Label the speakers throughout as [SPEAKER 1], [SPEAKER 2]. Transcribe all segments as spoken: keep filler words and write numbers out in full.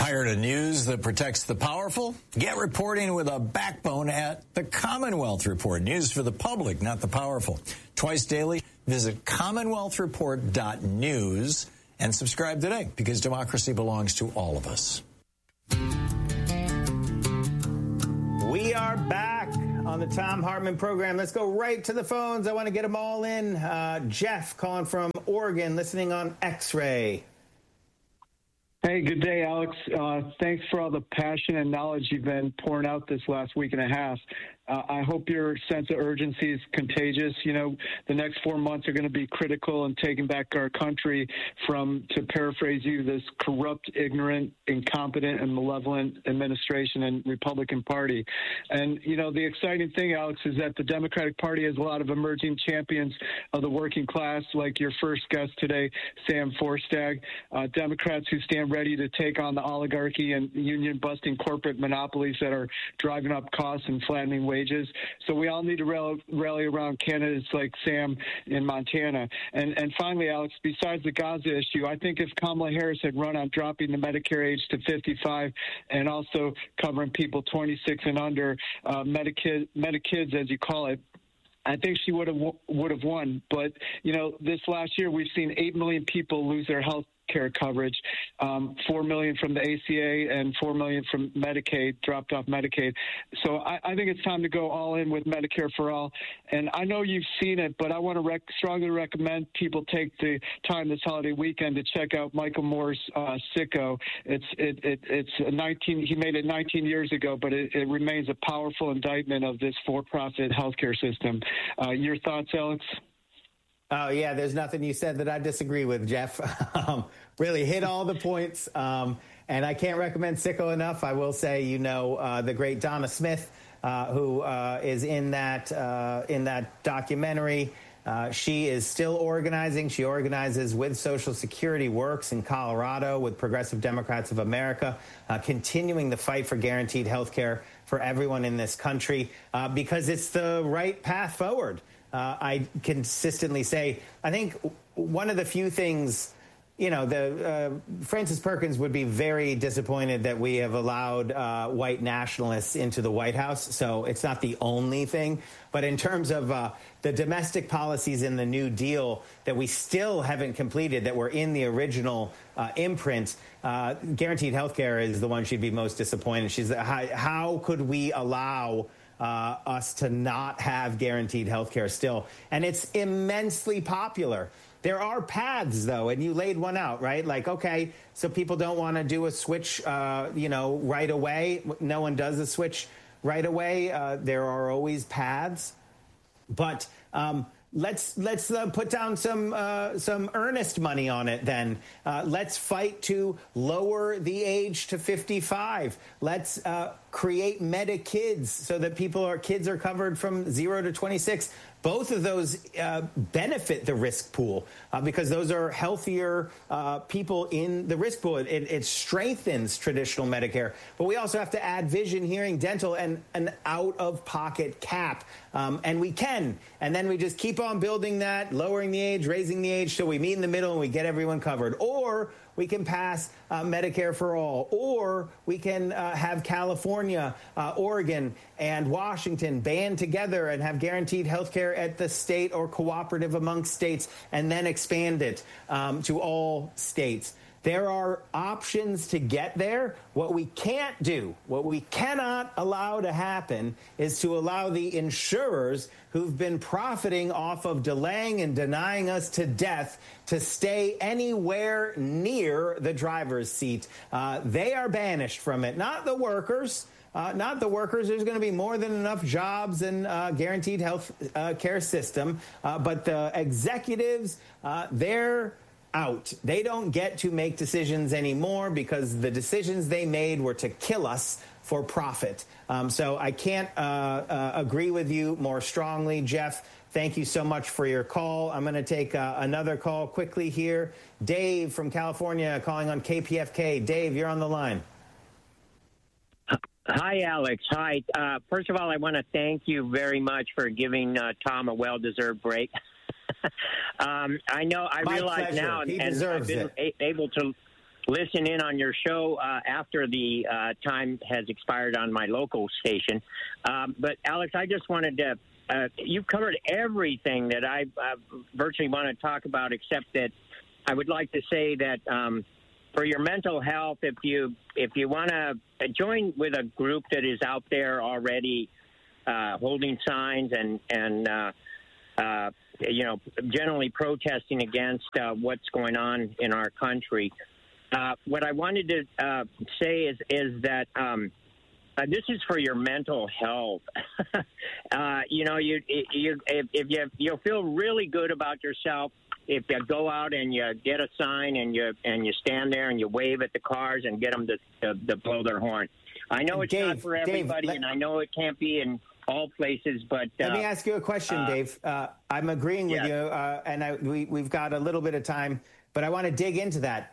[SPEAKER 1] Tired of news that protects the powerful? Get reporting with a backbone at the Commonwealth Report. News for the public, not the powerful. Twice daily, visit commonwealth report dot news and subscribe today, because democracy belongs to all of us.
[SPEAKER 2] We are back on the Thom Hartmann program. Let's go right to the phones. I want to get them all in. Uh, Jeff calling from Oregon, listening on X-Ray.
[SPEAKER 3] Hey, good day, Alex. Uh, thanks for all the passion and knowledge you've been pouring out this last week and a half. Uh, I hope your sense of urgency is contagious. You know, the next four months are going to be critical in taking back our country from, to paraphrase you, this corrupt, ignorant, incompetent, and malevolent administration and Republican Party. And, you know, the exciting thing, Alex, is that the Democratic Party has a lot of emerging champions of the working class, like your first guest today, Sam Forstag, uh, Democrats who stand ready to take on the oligarchy and union-busting corporate monopolies that are driving up costs and flattening wages. So we all need to rally, rally around candidates like Sam in Montana. And and finally, Alex, besides the Gaza issue, I think if Kamala Harris had run on dropping the Medicare age to fifty-five and also covering people twenty-six and under, uh, Medikid, Medikids, as you call it, I think she would have would have won. But, you know, this last year we've seen eight million people lose their health care coverage, um, four million from the A C A and four million from Medicaid, dropped off Medicaid. So I, I think it's time to go all in with Medicare for all. And I know you've seen it, but I want to rec- strongly recommend people take the time this holiday weekend to check out Michael Moore's uh, Sicko. It's it, it it's a nineteen. He made it nineteen years ago, but it, it remains a powerful indictment of this for-profit healthcare system. Uh, your thoughts, Alex?
[SPEAKER 2] Oh, yeah, there's nothing you said that I disagree with, Jeff. um, really hit all the points. Um, and I can't recommend Sicko enough. I will say, you know, uh, the great Donna Smith, uh, who uh, is in that uh, in that documentary. Uh, she is still organizing. She organizes with Social Security Works in Colorado with Progressive Democrats of America, uh, continuing the fight for guaranteed health care for everyone in this country, uh, because it's the right path forward. Uh, I consistently say, I think one of the few things, you know, the uh, Frances Perkins would be very disappointed that we have allowed uh, white nationalists into the White House. So it's not the only thing. But in terms of uh, the domestic policies in the New Deal that we still haven't completed, that were in the original uh, imprint, uh, guaranteed health care is the one she'd be most disappointed. She's how, how could we allow Uh, us to not have guaranteed health care still? And it's immensely popular. There are paths, though, and you laid one out, right? Like, okay, so people don't want to do a switch, uh, you know, right away. No one does a switch right away. Uh, there are always paths. But um, let's let's uh, put down some uh, some earnest money on it then. Uh, let's fight to lower the age to fifty-five. Let's uh, create Medikids so that people are kids are covered from zero to twenty-six. Both of those uh, benefit the risk pool uh, because those are healthier uh, people in the risk pool. It, it strengthens traditional Medicare. But we also have to add vision, hearing, dental, and an out-of-pocket cap. Um, and we can. And then we just keep on building that, lowering the age, raising the age till we meet in the middle and we get everyone covered. Or we can pass uh, Medicare for all, or we can uh, have California, uh, Oregon, and Washington band together and have guaranteed health care at the state or cooperative amongst states, and then expand it um, to all states. There are options to get there. What we can't do, what we cannot allow to happen, is to allow the insurers who've been profiting off of delaying and denying us to death to stay anywhere near the driver's seat. Uh, they are banished from it, not the workers. Uh, not the workers. There's going to be more than enough jobs and uh, guaranteed health uh, care system. Uh, but the executives, uh, they're out. They don't get to make decisions anymore because the decisions they made were to kill us for profit. Um, so I can't uh, uh, agree with you more strongly, Jeff. Thank you so much for your call. I'm going to take uh, another call quickly here. Dave from California calling on K P F K. Dave, you're on the line.
[SPEAKER 4] Hi, Alex. Hi. Uh, first of all, I want to thank you very much for giving uh, Thom a well-deserved break. um, I know, I
[SPEAKER 2] My
[SPEAKER 4] realize
[SPEAKER 2] pleasure.
[SPEAKER 4] now,
[SPEAKER 2] he
[SPEAKER 4] and
[SPEAKER 2] deserves
[SPEAKER 4] I've been
[SPEAKER 2] it.
[SPEAKER 4] a- able to listen in on your show uh, after the uh, time has expired on my local station. Um, but, Alex, I just wanted to, uh, you've covered everything that I uh, virtually want to talk about, except that I would like to say that um, for your mental health, if you if you want to join with a group that is out there already uh, holding signs and, and uh, uh, you know, generally protesting against uh, what's going on in our country, Uh, what I wanted to uh, say is is that um, uh, this is for your mental health. uh, you know, you you if, if you you'll feel really good about yourself if you go out and you get a sign and you and you stand there and you wave at the cars and get them to to, to blow their horn. I know it's
[SPEAKER 2] Dave,
[SPEAKER 4] not for everybody,
[SPEAKER 2] Dave, let,
[SPEAKER 4] and I know it can't be in all places, but
[SPEAKER 2] let
[SPEAKER 4] uh,
[SPEAKER 2] me ask you a question,
[SPEAKER 4] uh,
[SPEAKER 2] Dave. Uh, I'm agreeing with
[SPEAKER 4] yes.
[SPEAKER 2] you, uh, and I, we we've got a little bit of time, but I want to dig into that.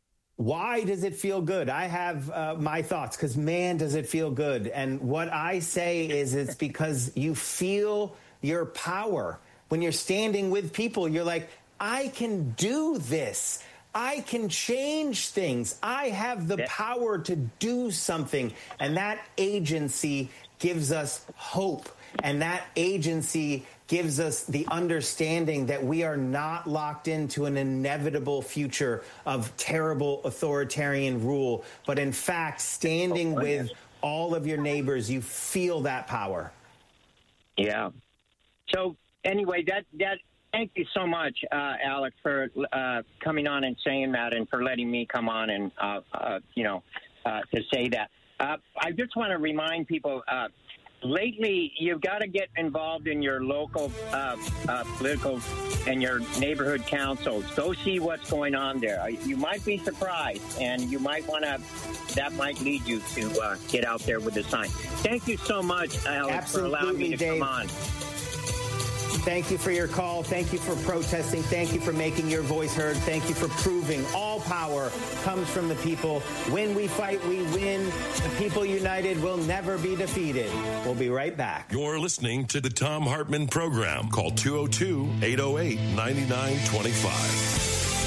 [SPEAKER 2] Why does it feel good? I have uh, my thoughts, because man, does it feel good. And what I say is it's because you feel your power. When you're standing with people, you're like, I can do this. I can change things. I have the power to do something. And that agency gives us hope. And that agency gives us the understanding that we are not locked into an inevitable future of terrible authoritarian rule, but in fact, standing oh, with all of your neighbors, you feel that power.
[SPEAKER 4] Yeah. So anyway, that that thank you so much, uh, Alex, for uh, coming on and saying that, and for letting me come on and uh, uh, you know uh, to say that. Uh, I just want to remind people. Uh, Lately, you've got to get involved in your local uh, uh, political and your neighborhood councils. Go see what's going on there. You might be surprised, and you might want to, that might lead you to uh, get out there with a sign. Thank you so much, Alex,
[SPEAKER 2] Absolutely,
[SPEAKER 4] for allowing me to
[SPEAKER 2] Dave.
[SPEAKER 4] come on.
[SPEAKER 2] Thank you for your call. Thank you for protesting. Thank you for making your voice heard. Thank you for proving all power comes from the people. When we fight, we win. The people united will never be defeated. We'll be right back.
[SPEAKER 5] You're listening to the Thom Hartmann Program. Call two oh two, eight oh eight, nine nine two five.